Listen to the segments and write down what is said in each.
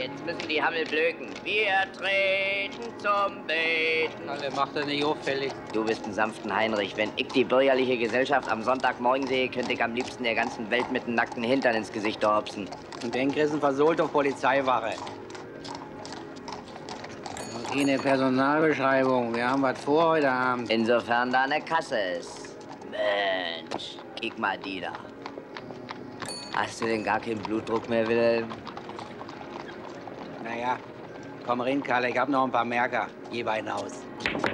Jetzt müssen die Hammel blöken. Wir treten zum Beten. Alle macht er nicht auffällig. Du bist ein sanften Heinrich. Wenn ich die bürgerliche Gesellschaft am Sonntagmorgen sehe, könnte ich am liebsten der ganzen Welt mit einem nackten Hintern ins Gesicht hopsen. Und den Christen versohlt auf Polizeiwache. Und keine Personalbeschreibung. Wir haben was vor heute Abend. Insofern da eine Kasse ist. Mensch, kick mal die da. Hast du denn gar keinen Blutdruck mehr, Wilhelm? Naja, komm rein, Kalle, ich hab noch ein paar Merker. Geh bei Haus.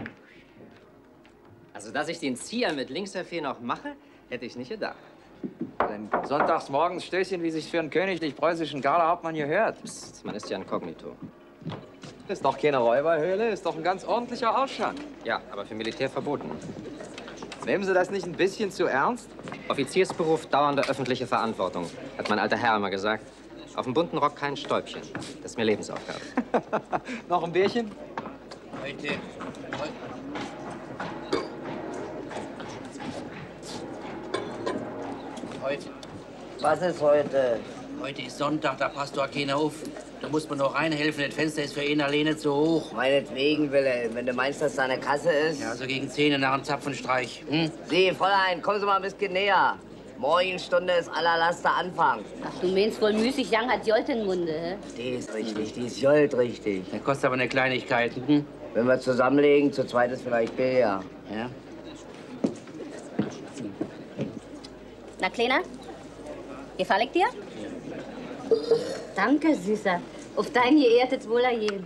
Also, dass ich den Zieher mit Linkserfee noch mache, hätte ich nicht gedacht. Denn sonntagsmorgens Stößchen, wie sich's für einen königlich-preußischen Gardehauptmann gehört. Psst, man ist ja inkognito. Ist doch keine Räuberhöhle, ist doch ein ganz ordentlicher Ausschank. Ja, aber für Militär verboten. Nehmen Sie das nicht ein bisschen zu ernst? Offiziersberuf, dauernde öffentliche Verantwortung, hat mein alter Herr immer gesagt. Auf dem bunten Rock kein Stäubchen. Das ist mir Lebensaufgabe. Noch ein Bierchen? Heute. Was ist heute? Heute ist Sonntag, da passt doch keiner auf. Da muss man noch reinhelfen, das Fenster ist für ihn alleine zu hoch. Meinetwegen, Wilhelm. Wenn du meinst, dass da eine Kasse ist. Ja, so gegen 10 nach einem Zapfenstreich. Hm? Sie, Fräulein, kommen Sie mal ein bisschen näher. Morgenstunde ist aller Laster Anfang. Ach, du meinst wohl müßig Young hat Jolt in den Munde, hä? Die ist richtig, die ist Jolt richtig. Das kostet aber eine Kleinigkeit. Hm? Wenn wir zusammenlegen, zu zweit ist vielleicht billiger. Ja? Na, Kleiner? Gefall ich dir? Danke, Süßer. Auf dein geehrtes Wohlergehen.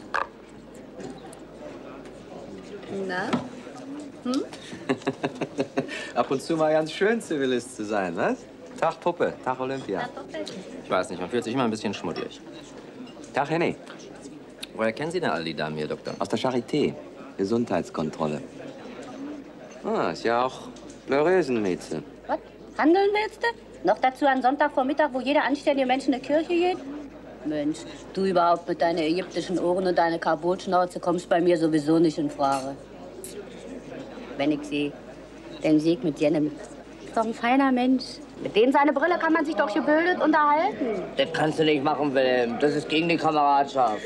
Na? Hm? Ab und zu mal ganz schön, Zivilist zu sein, was? Tag Puppe, Tag Olympia. Ich weiß nicht, man fühlt sich immer ein bisschen schmuddelig. Tag Henny. Woher kennen Sie denn all die Damen hier, Doktor? Aus der Charité. Gesundheitskontrolle. Ah, ist ja auch Florösenmädchen. Was? Handeln willst du? Noch dazu an Sonntagvormittag, wo jeder anständige Mensch in die Kirche geht? Mensch, du überhaupt mit deinen ägyptischen Ohren und deiner Kabotschnauze kommst bei mir sowieso nicht in Frage. Wenn ich sehe, dann sehe ich mit jenem. Ist doch ein feiner Mensch. Mit dem seine Brille kann man sich doch gebildet unterhalten. Das kannst du nicht machen, Wilhelm. Das ist gegen die Kameradschaft.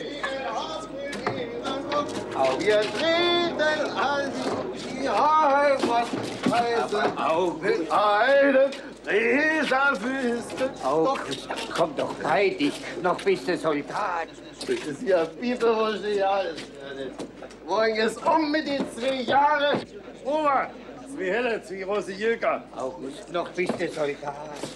Wir treten an die Heimatreise mit einem Reservisten. August, komm doch bei dich. Noch bist du Soldat. Das ist ja Bibelwursche, ja. Morgen ist mit den 2 Jahren. Oma, 2 Helle, 2 große Jülker. August, noch bist du Soldat.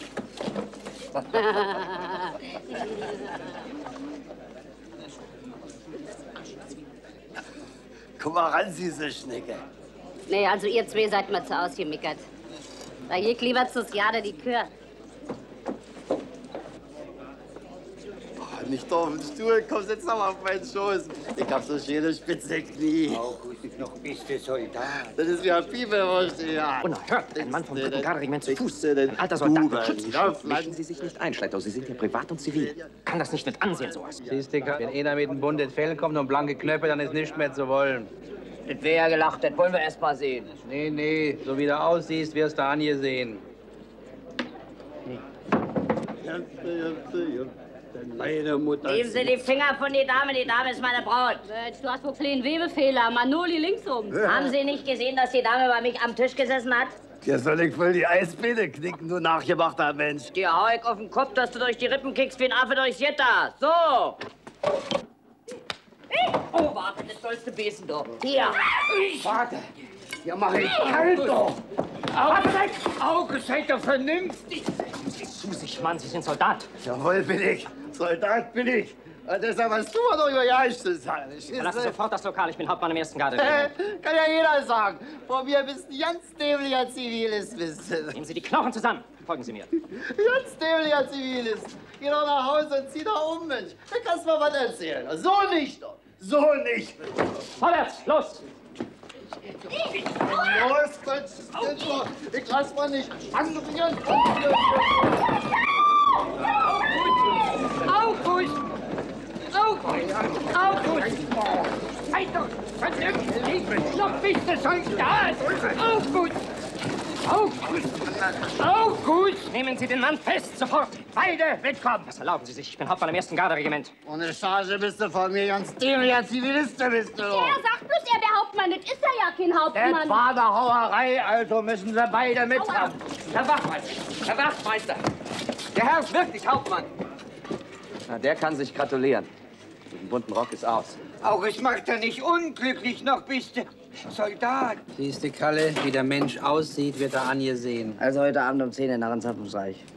Guck mal ran, diese Schnecke. Nee, also ihr zwei seid mir zu ausgemickert. Da geht lieber zu Sjade die Kür. Nicht auf den Stuhl, komm, setz doch mal auf meinen Schoß. Ich hab so schöne spitze Knie. August, noch bist du Soldat. Das ist ja Bibelwursche, ja. Unerhört, ein Mann vom 3. Garderegiment zu Fuß. Ein Ein alter Soldat mit Schutz. Mischen Sie sich nicht ein, Schleitau. Sie sind ja privat und zivil. Kann das nicht mit ansehen, sowas. Siehst du, wenn einer mit dem bunten Fell kommt und blanke Knöpfe, dann ist nichts mehr zu wollen. Das wäre ja gelacht, das wollen wir erst mal sehen. Nee, nee, so wie du aussiehst, wirst du angesehen. Meine Mutter. Nehmen Sie die Finger von die Dame ist meine Braut. Mensch, du hast wohl einen kleinen Webefehler. Manoli linksrum. Haben Sie nicht gesehen, dass die Dame bei mich am Tisch gesessen hat? Ja, soll ich voll die Eisbeine knicken, du nachgemachter Mensch. Dir hau ich auf den Kopf, dass du durch die Rippen kickst wie ein Affe durchs Gitter. So. Oh, warte, das sollst du besen, doch. Hier. Warte, ja mach ich kalt doch. Warte weg! August, seid doch vernünftig. Zu sich, Mann, Sie sind Soldat. Jawohl, bin ich. Soldat bin ich. Und deshalb hast du mal doch über Jahre zu sagen. Verlassen sofort das Lokal, ich bin Hauptmann im 1. Garderegiment. Kann ja jeder sagen. Von mir bist du ein ganz dämlicher Zivilist, bist du. Nehmen Sie die Knochen zusammen. Folgen Sie mir. Ganz dämlicher Zivilist. Geh doch nach Hause und zieh da um, Mensch. Dann kannst du mal was erzählen. So nicht doch. So nicht. Vorwärts, los! Los, Mensch. Ich lass mal nicht anrühren. August! August! August! Seid doch vernünftig! Noch bist du Soldat! August! Auch gut! Nehmen Sie den Mann fest, sofort! Beide mitkommen! Was erlauben Sie sich? Ich bin Hauptmann im 1. Garderegiment. Ohne Charge bist du von mir ganz dämlicher Zivilist, bist du. Der sagt bloß, er wäre Hauptmann. Das ist er ja kein Das Hauptmann. war eine Hauerei, also müssen sie beide mitkommen. Herr Wachtmeister! Herr Wachtmeister! Der Herr ist wirklich Hauptmann. Na, der kann sich gratulieren. Mit dem bunten Rock ist aus. Auch es macht er nicht unglücklich, noch bist du Soldat. Siehst du, Kalle, wie der Mensch aussieht, wird er angesehen. Also heute Abend um 10 Uhr nach ins Haftungsreich.